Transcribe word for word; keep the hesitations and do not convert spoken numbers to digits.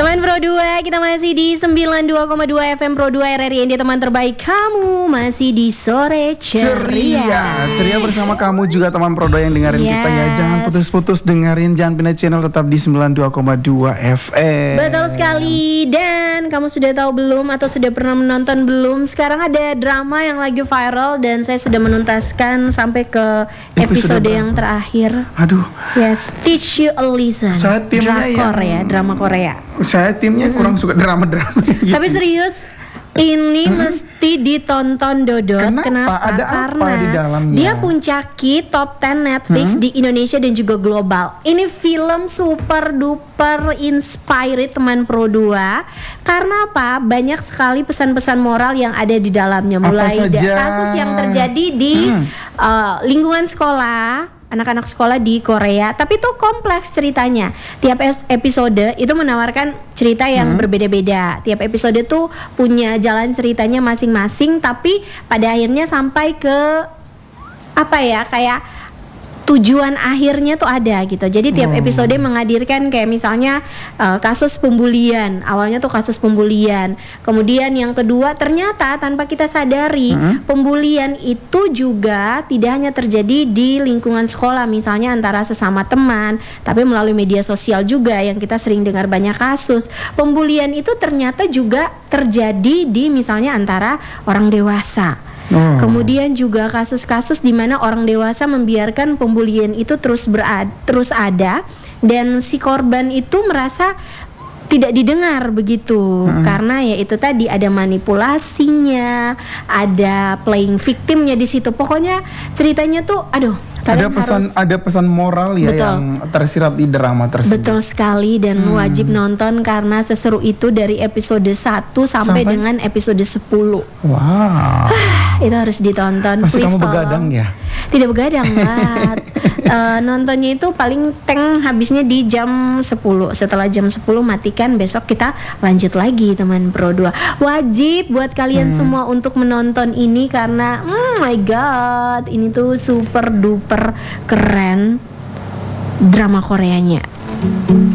Teman Pro dua, kita masih di sembilan puluh dua koma dua F M Pro dua R R I, teman terbaik kamu, masih di Sore Ceria. Ceria, ceria bersama kamu juga teman Pro dua yang dengerin yes. kita ya. Jangan putus-putus dengerin, jangan pindah channel, tetap di sembilan puluh dua koma dua F M. Betul sekali. Dan kamu sudah tahu belum atau sudah pernah menonton belum? Sekarang ada drama yang lagi viral dan saya sudah menuntaskan sampai ke episode, episode yang terakhir. Aduh. Yes, Teach You a Lesson. Saya timnya Drakor yang... ya, drama Korea. Saya timnya mm-hmm. kurang suka drama-drama gitu. Tapi serius, ini hmm. mesti ditonton Dodot. Kenapa? Kenapa? Ada Karena apa di dalamnya? dia puncaki top sepuluh Netflix hmm? di Indonesia dan juga global. Ini film super duper inspired teman Pro dua. Karena apa? Banyak sekali pesan-pesan moral yang ada di dalamnya. Mulai dari kasus yang terjadi di hmm. uh, lingkungan sekolah, anak-anak sekolah di Korea, tapi itu kompleks ceritanya. Tiap episode itu menawarkan cerita yang hmm. berbeda-beda. Tiap episode tuh punya jalan ceritanya masing-masing, tapi pada akhirnya sampai ke apa ya, kayak tujuan akhirnya tuh ada gitu. Jadi tiap episode menghadirkan kayak misalnya uh, kasus pembulian. Awalnya tuh kasus pembulian. Kemudian yang kedua, ternyata tanpa kita sadari hmm? pembulian itu juga tidak hanya terjadi di lingkungan sekolah, misalnya antara sesama teman, tapi melalui media sosial juga yang kita sering dengar banyak kasus. Pembulian itu ternyata juga terjadi di misalnya antara orang dewasa. Oh. Kemudian juga kasus-kasus di mana orang dewasa membiarkan pembulian itu terus berada, terus ada, dan si korban itu merasa tidak didengar begitu, hmm. karena ya itu tadi ada manipulasinya, ada playing victimnya di situ. Pokoknya ceritanya tuh, aduh. Ada pesan, harus, ada pesan moral ya betul. Yang tersirat di drama tersebut. Betul sekali, dan hmm. wajib nonton karena seseru itu dari episode satu sampai, sampai? dengan episode sepuluh. Wow. Itu harus ditonton. Pasti please kamu tolong. Begadang ya? Tidak begadang banget. uh, nontonnya itu paling teng habisnya di jam sepuluh. Setelah jam sepuluh matikan, besok kita lanjut lagi teman Pro dua. Wajib buat kalian hmm. semua untuk menonton ini karena oh my god, ini tuh super duper keren drama Koreanya.